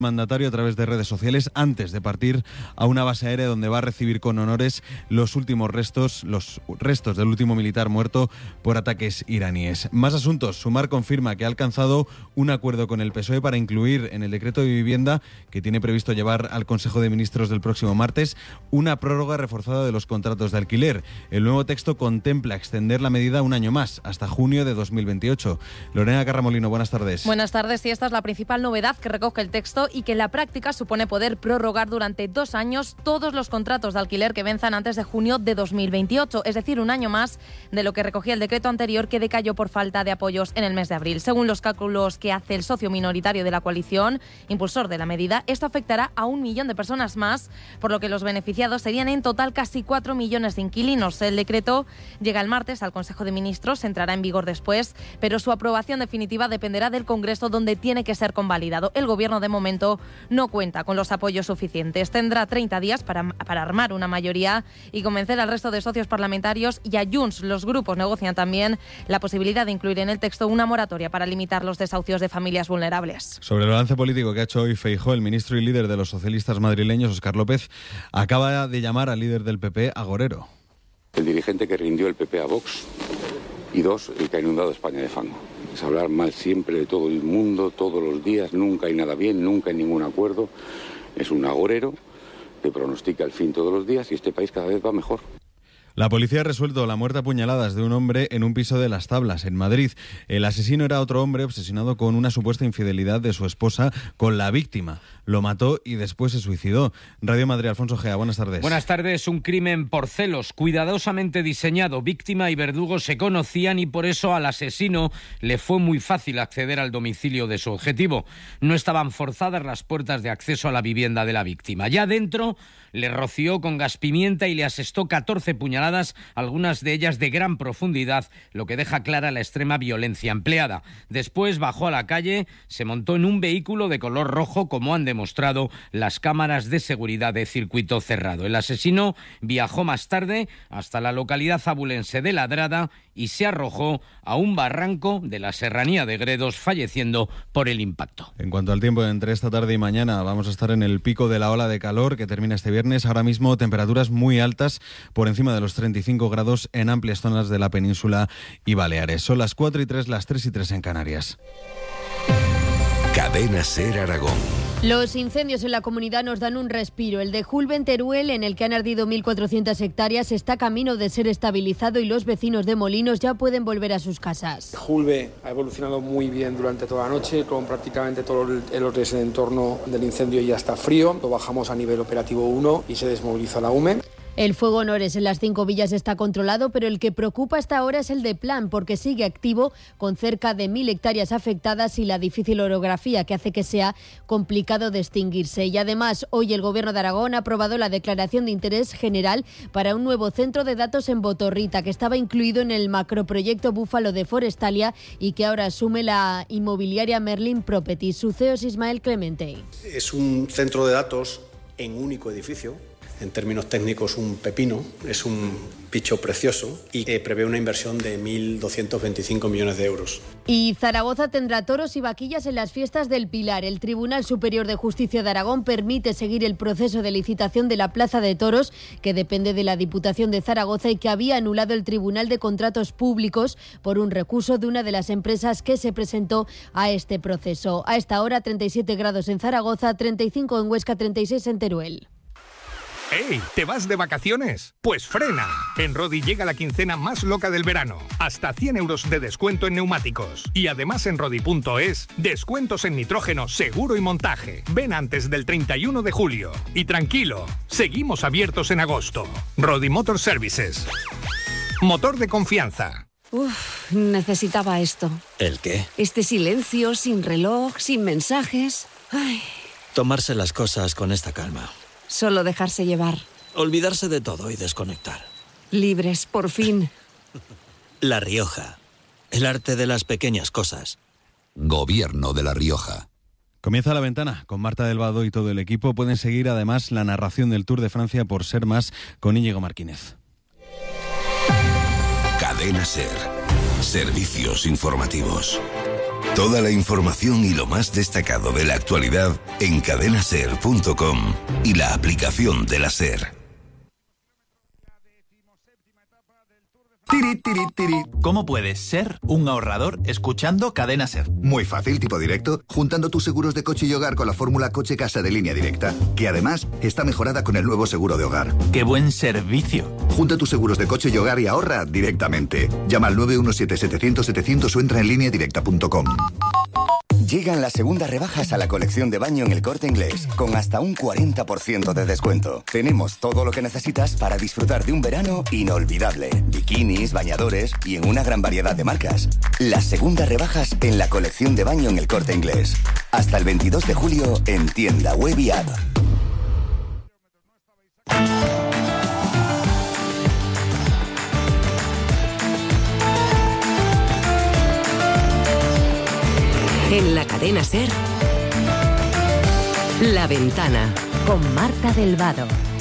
mandatario a través de redes sociales antes de partir a una base aérea donde va a recibir con honores los restos del último militar muerto por ataques iraníes. Más asuntos. Sumar confirma que ha alcanzado un acuerdo con el PSOE para incluir en el decreto de vivienda que tiene previsto llevar al Consejo de Ministros del próximo martes una prórroga reforzada de los contratos de alquiler. El nuevo texto contempla extender la medida un año más, hasta junio de 2028. Lorena Carramolino, buenas tardes. Buenas tardes. Y esta es la principal novedad que recoge el texto y que en la práctica supone poder prorrogar durante 2 años todos los contratos de alquiler que venzan antes de junio de 2028, es decir, un año más de lo que recogía el decreto anterior que decayó por falta de apoyos en el mes de abril. Según los cálculos que hace el socio minoritario de la coalición, impulsor de la medida, esto afectará a 1 millón de personas más, por lo que los beneficiados serían en total casi 4 millones de inquilinos. El decreto llega el martes al Consejo de Ministros, entrará en vigor después, pero su aprobación definitiva dependerá del Congreso, donde tiene que ser convalidado. El Gobierno de momento no cuenta con los apoyos suficientes. Tendrá 30 días para armar una mayoría y convencer al resto de socios parlamentarios, y a Junts. Los grupos negocian también la posibilidad de incluir en el texto una moratoria para limitar los desahucios de familias vulnerables. Sobre el balance político que ha hecho hoy Feijóo, el ministro y líder de los socialistas madrileños, Óscar López, acaba de llamar al líder del PP agorero. El dirigente que rindió el PP a Vox, y 2, el que ha inundado España de fango. Es hablar mal siempre de todo el mundo, todos los días, nunca hay nada bien, nunca hay ningún acuerdo. Es un agorero que pronostica el fin todos los días y este país cada vez va mejor. La policía ha resuelto la muerte a puñaladas de un hombre en un piso de Las Tablas, en Madrid. El asesino era otro hombre obsesionado con una supuesta infidelidad de su esposa con la víctima. Lo mató y después se suicidó. Radio Madrid, Alfonso Gea, buenas tardes. Buenas tardes. Un crimen por celos, cuidadosamente diseñado. Víctima y verdugo se conocían y por eso al asesino le fue muy fácil acceder al domicilio de su objetivo. No estaban forzadas las puertas de acceso a la vivienda de la víctima. Ya dentro le roció con gas pimienta y le asestó 14 puñaladas, algunas de ellas de gran profundidad, lo que deja clara la extrema violencia empleada. Después bajó a la calle, se montó en un vehículo de color rojo, como han demostrado las cámaras de seguridad de circuito cerrado. El asesino viajó más tarde hasta la localidad abulense de Ladrada y se arrojó a un barranco de la serranía de Gredos, falleciendo por el impacto. En cuanto al tiempo, entre esta tarde y mañana vamos a estar en el pico de la ola de calor que termina este viernes. Ahora mismo temperaturas muy altas, por encima de los 35 grados en amplias zonas de la península y Baleares. Son las 4:03, las 3:03 en Canarias. Cadena SER Aragón. Los incendios en la comunidad nos dan un respiro. El de Julbe en Teruel, en el que han ardido 1.400 hectáreas, está camino de ser estabilizado y los vecinos de Molinos ya pueden volver a sus casas. Julbe ha evolucionado muy bien durante toda la noche, con prácticamente todo el entorno del incendio ya está frío. Lo bajamos a nivel operativo 1 y se desmoviliza la UME. El fuego en Ores, en las 5 villas, está controlado, pero el que preocupa hasta ahora es el de Plan, porque sigue activo con cerca de 1.000 hectáreas afectadas y la difícil orografía que hace que sea complicado de extinguirse. Y además, hoy el Gobierno de Aragón ha aprobado la declaración de interés general para un nuevo centro de datos en Botorrita, que estaba incluido en el macroproyecto Búfalo de Forestalia y que ahora asume la inmobiliaria Merlin Properties. Su CEO es Ismael Clemente. Es un centro de datos en un único edificio. En términos técnicos, un pepino, es un picho precioso y prevé una inversión de 1.225 millones de euros. Y Zaragoza tendrá toros y vaquillas en las fiestas del Pilar. El Tribunal Superior de Justicia de Aragón permite seguir el proceso de licitación de la Plaza de Toros, que depende de la Diputación de Zaragoza y que había anulado el Tribunal de Contratos Públicos por un recurso de una de las empresas que se presentó a este proceso. A esta hora, 37 grados en Zaragoza, 35 en Huesca, 36 en Teruel. ¡Ey! ¿Te vas de vacaciones? Pues frena. En Rodi llega la quincena más loca del verano. Hasta 100 euros de descuento en neumáticos. Y además en Rodi.es, descuentos en nitrógeno, seguro y montaje. Ven antes del 31 de julio. Y tranquilo, seguimos abiertos en agosto. Rodi Motor Services. Motor de confianza. Necesitaba esto. ¿El qué? Este silencio, sin reloj, sin mensajes. Ay. Tomarse las cosas con esta calma. Solo dejarse llevar. Olvidarse de todo y desconectar. Libres, por fin. La Rioja. El arte de las pequeñas cosas. Gobierno de La Rioja. Comienza La Ventana con Marta del Vado y todo el equipo. Pueden seguir además la narración del Tour de Francia por Ser Más con Íñigo Martínez. Cadena SER. Servicios informativos. Toda la información y lo más destacado de la actualidad en cadenaser.com y la aplicación de la SER. Tiri, tiri, tiri. ¿Cómo puedes ser un ahorrador escuchando Cadena SER? Muy fácil, tipo directo, juntando tus seguros de coche y hogar con la fórmula Coche-Casa de Línea Directa, que además está mejorada con el nuevo seguro de hogar. ¡Qué buen servicio! Junta tus seguros de coche y hogar y ahorra directamente. Llama al 917-700-700 o entra en lineadirecta.com. Llegan las segundas rebajas a la colección de baño en El Corte Inglés, con hasta un 40% de descuento. Tenemos todo lo que necesitas para disfrutar de un verano inolvidable. Bikinis, bañadores y en una gran variedad de marcas. Las segundas rebajas en la colección de baño en El Corte Inglés. Hasta el 22 de julio en tienda web y app. En la cadena SER, La Ventana, con Marta del Vado.